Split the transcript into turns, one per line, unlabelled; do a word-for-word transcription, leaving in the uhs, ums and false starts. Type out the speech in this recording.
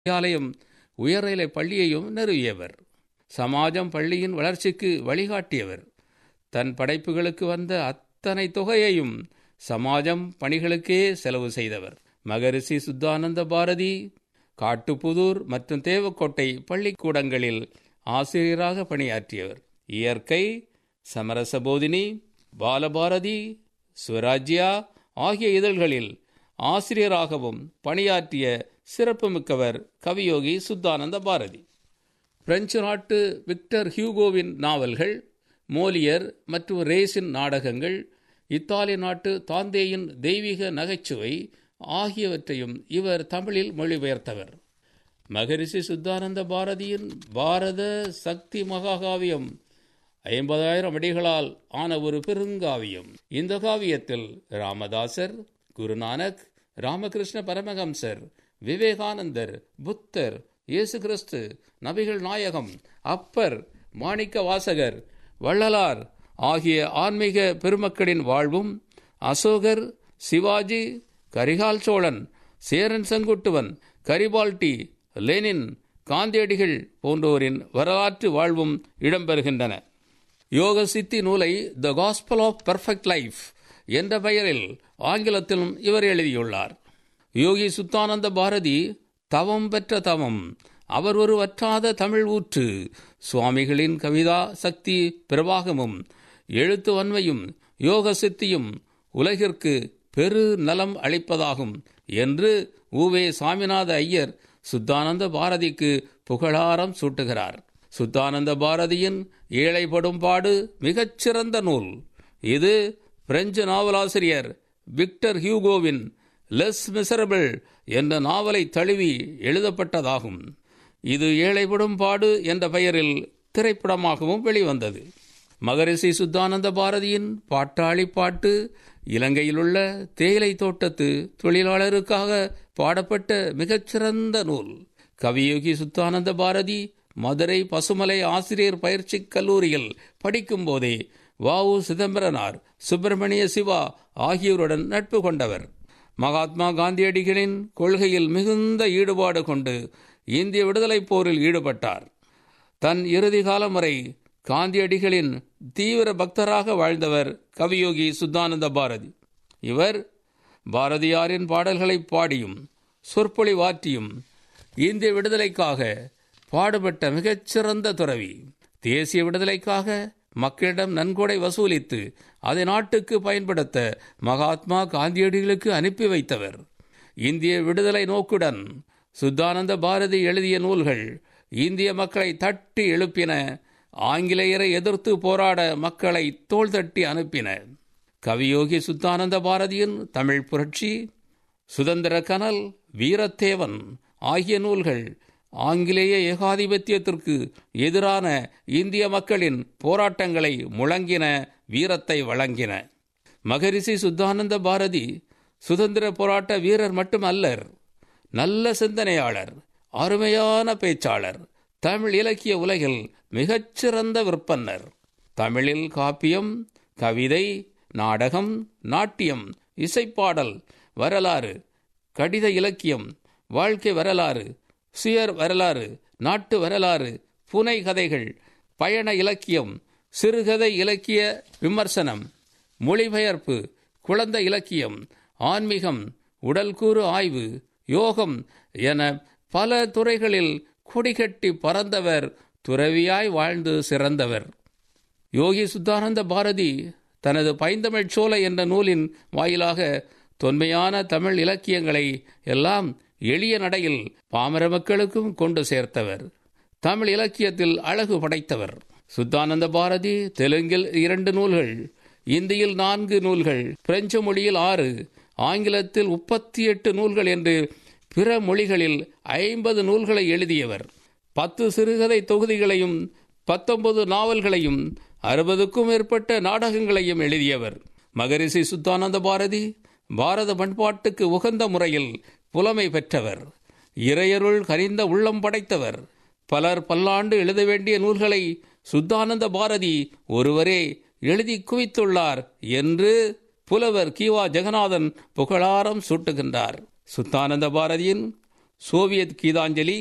ஆலயம் உயர்நிலை பள்ளியையும் நிறுவியவர். சமாஜம் பள்ளியின் வளர்ச்சிக்கு வழிகாட்டியவர். தன் படைப்புகளுக்கு வந்த அத்தனை தொகையையும் சமாஜம் பணிகளுக்கே செலவு செய்தவர். மகரிஷி சுத்தானந்த பாரதி காட்டுப்புதூர் மற்றும் தேவக்கோட்டை பள்ளிக்கூடங்களில் ஆசிரியராக பணியாற்றியவர். இயற்கை, சமரசபோதினி, பாலபாரதி, சுவராஜ்யா ஆகிய இதழ்களில் ஆசிரியராகவும் பணியாற்றிய சிறப்புமிக்கவர் கவியோகி சுத்தானந்த பாரதி. பிரெஞ்சு நாட்டு விக்டர் ஹியூகோவின் நாவல்கள், மோலியர் மற்றும் ரேஸின் நாடகங்கள், இத்தாலி நாட்டு தாந்தேயின் தெய்வீக நகைச்சுவை ஆகியவற்றையும் இவர் தமிழில் மொழிபெயர்த்தவர். மகரிஷி சுத்தானந்த பாரதியின் பாரத சக்தி மகாகாவியம் ஐம்பதாயிரம் அடிகளால் ஆன ஒரு பெருங்காவியம். இந்த காவியத்தில் ராமதாசர், குருநானக், ராமகிருஷ்ண பரமஹம்சர், விவேகானந்தர், புத்தர், இயேசு கிறிஸ்து, நபிகள் நாயகம், அப்பர், மாணிக்க வாசகர், வள்ளலார் ஆகிய ஆன்மீக பெருமக்களின் வாழ்வும், அசோகர், சிவாஜி, கரிகால் சோழன், சேரன் செங்குட்டுவன், கரிபால்டி, லெனின், காந்தியடிகள் போன்றோரின் வரலாற்று வாழ்வும் இடம்பெறுகின்றன. யோக சித்தி நூலை the gospel of perfect life என்ற பெயரில் ஆங்கிலத்திலும் இவர் எழுதியுள்ளார். யோகி சுத்தானந்த பாரதி தவம் பெற்ற தவம். அவர் ஒரு வற்றாத தமிழ் ஊற்று. சுவாமிகளின் கவிதா சக்தி பிரவாகமும் எழுத்து வன்மையும் யோக சித்தியும் உலகிற்கு பெரு நலம் அளிப்பதாகும் என்று உவே சாமிநாத ஐயர் சுத்தானந்த பாரதிக்கு புகழாரம் சூட்டுகிறார். சுத்தானந்த பாரதியின் ஏழைப்படும் பாடு மிகச்சிறந்த நூல். இது பிரெஞ்சு நாவலாசிரியர் விக்டர் ஹியூகோவின் லெஸ் மிசரபிள் என்ற நாவலை தழுவி எழுதப்பட்டதாகும். இது ஏழைப்படும் பாடு என்ற பெயரில் திரைப்படமாகவும் வெளிவந்தது. மகரிஷி சுத்தானந்த பாரதியின் பாட்டாளி பாட்டு இலங்கையிலுள்ள தேயிலை தோட்டத்து தொழிலாளருக்காக பாடப்பட்ட மிகச்சிறந்த நூல். கவியோகி சுத்தானந்த பாரதி மதுரை பசுமலை ஆசிரியர் பயிற்சி கல்லூரியில் படிக்கும் போதே வாவு சிதம்பரனார், சுப்பிரமணிய சிவா ஆகியோருடன் நட்பு கொண்டவர். மகாத்மா காந்தியடிகளின் கொள்கையில் மிகுந்த ஈடுபாடு கொண்டு இந்திய விடுதலைப் போரில் ஈடுபட்டார். தன் இறுதி காலம் வரை காந்தியடிகளின் தீவிர பக்தராக வாழ்ந்தவர் கவியோகி சுத்தானந்த பாரதி. இவர் பாரதியாரின் பாடல்களை பாடியும் சொற்பொழிவாற்றியும் இந்திய விடுதலைக்காக பாடுபட்ட மிகச்சிறந்த துறவி. தேசிய விடுதலைக்காக மக்களிடம் நன்கொடை வசூலித்து அதை நாட்டுக்கு பயன்படுத்த மகாத்மா காந்தியடிகளுக்கு அனுப்பி வைத்தவர். இந்திய விடுதலை நோக்குடன் சுத்தானந்த பாரதி எழுதிய நூல்கள் இந்திய மக்களை தட்டி எழுப்பின. ஆங்கிலேயரை எதிர்த்து போராட மக்களை தோள் தட்டி அனுப்பின. கவியோகி சுத்தானந்த பாரதியின் தமிழ் புரட்சி, சுதந்திர கனல், வீரத்தேவன் ஆகிய நூல்கள் ஆங்கிலேய ஏகாதிபத்தியத்திற்கு எதிரான இந்திய மக்களின் போராட்டங்களை முழங்கின, வீரத்தை வழங்கின. மகரிஷி சுத்தானந்த பாரதி சுதந்திர போராட்ட வீரர் மட்டுமல்லர், நல்ல சிந்தனையாளர், அருமையான பேச்சாளர், தமிழ் இலக்கிய உலகில் மிகச்சிறந்த விற்பன்னர். தமிழில் காப்பியம், கவிதை, நாடகம், நாட்டியம், இசைப்பாடல், வரலாறு, கடித இலக்கியம், வாழ்க்கை வரலாறு, சுயர் வரலாறு, நாட்டு வரலாறு, புனை கதைகள், பயண இலக்கியம், சிறுகதை இலக்கிய விமர்சனம், மொழிபெயர்ப்பு, குழந்தை இலக்கியம், ஆன்மீகம், உடல்கூறு ஆய்வு, யோகம் என பல துறைகளில் கொடிகட்டி பறந்தவர், துறவியாய் வாழ்ந்து சிறந்தவர். யோகி சுத்தானந்த பாரதி தனது பைந்தமிழ் சோலை என்ற நூலின் வாயிலாக தொன்மையான தமிழ் இலக்கியங்களை எல்லாம் எளிய நடையில் பாமர மக்களுக்கும் கொண்டு சேர்த்தவர். தமிழ் இலக்கியத்தில் அழகு படைத்தவர். சுத்தானந்த பாரதி தெலுங்கில் இரண்டு நூல்கள், இந்தியில் நான்கு நூல்கள், பிரெஞ்சு மொழியில் ஆறு, ஆங்கிலத்தில் முப்பத்தி எட்டு நூல்கள் என்று பிற மொழிகளில் ஐம்பது நூல்களை எழுதியவர். பத்து சிறுகதை தொகுதிகளையும் பத்தொன்பது நாவல்களையும் அறுபதுக்கும் மேற்பட்ட நாடகங்களையும் எழுதியவர். மகரிஷி சுத்தானந்த பாரதி பாரத பண்பாட்டுக்கு உகந்த முறையில் புலமை பெற்றவர். இறையருள் கனிந்த உள்ளம் படைத்தவர். பலர் பல்லாண்டு எழுத வேண்டிய நூல்களை சுத்தானந்த பாரதி ஒருவரே எழுதி குவித்துள்ளார் என்று புலவர் கி வா ஜெகநாதன் புகழாரம் சூட்டுகின்றார். சுத்தானந்த பாரதியின் சோவியத் கீதாஞ்சலி